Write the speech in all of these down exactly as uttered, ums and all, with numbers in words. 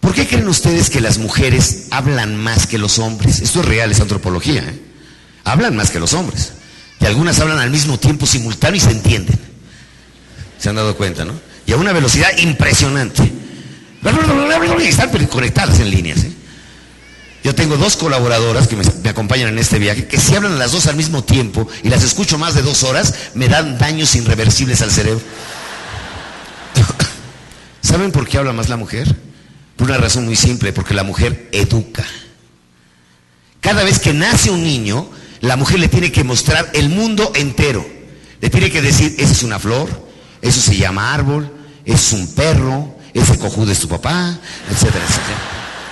¿Por qué creen ustedes que las mujeres hablan más que los hombres? Esto es real, es antropología, ¿eh? Hablan más que los hombres. Y algunas hablan al mismo tiempo simultáneo y se entienden. ¿Se han dado cuenta, no? Y a una velocidad impresionante. Y están conectadas en líneas, ¿eh? Yo tengo dos colaboradoras que me, me acompañan en este viaje, que si hablan las dos al mismo tiempo y las escucho más de dos horas, me dan daños irreversibles al cerebro. ¿Saben por qué habla más la mujer? Por una razón muy simple, porque la mujer educa. Cada vez que nace un niño, la mujer le tiene que mostrar el mundo entero. Le tiene que decir, esa es una flor, eso se llama árbol, eso es un perro, ese cojudo es tu papá, etcétera, etcétera.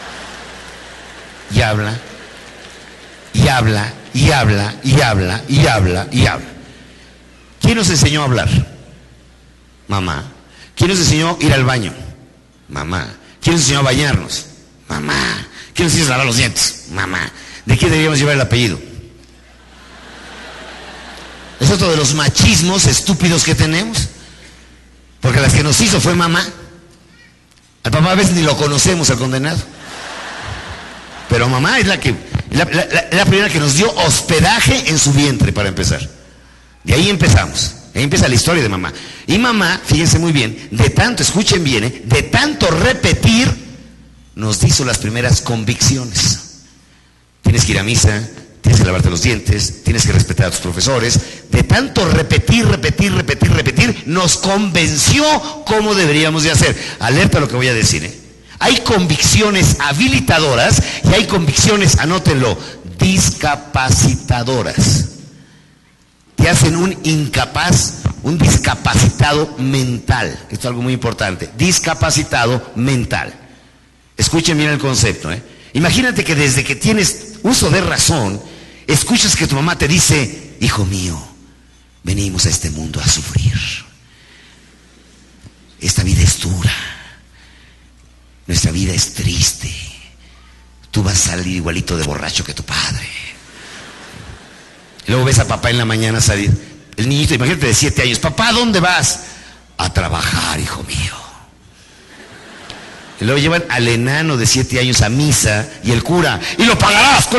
Y habla, y habla, y habla, y habla, y habla, y habla. ¿Quién nos enseñó a hablar? Mamá. ¿Quién nos enseñó a ir al baño? Mamá. ¿Quién nos enseñó a bañarnos? Mamá. ¿Quién nos enseñó a lavar los dientes? Mamá. ¿De quién deberíamos llevar el apellido? Es otro de los machismos estúpidos que tenemos. Porque las que nos hizo fue mamá. Al papá a veces ni lo conocemos, al condenado. Pero mamá es la que, la, la, la, la primera que nos dio hospedaje en su vientre, para empezar. De ahí empezamos. Ahí empieza la historia de mamá. Y mamá, fíjense muy bien, de tanto, escuchen bien, ¿eh? de tanto repetir, nos hizo las primeras convicciones. Tienes que ir a misa, tienes que lavarte los dientes, tienes que respetar a tus profesores. De tanto repetir, repetir, repetir, repetir, nos convenció cómo deberíamos de hacer. Alerta a lo que voy a decir, ¿eh? Hay convicciones habilitadoras y hay convicciones, anótenlo, discapacitadoras. Te hacen un incapaz, un discapacitado mental. Esto es algo muy importante. Discapacitado mental. Escuchen bien el concepto, ¿eh? Imagínate que desde que tienes uso de razón, escuchas que tu mamá te dice, hijo mío, venimos a este mundo a sufrir. Esta vida es dura. Nuestra vida es triste. Tú vas a salir igualito de borracho que tu padre. Y luego ves a papá en la mañana salir. El niñito, imagínate, de siete años. Papá, ¿dónde vas? A trabajar, hijo mío. Y luego llevan al enano de siete años a misa y el cura. Y lo pagarás con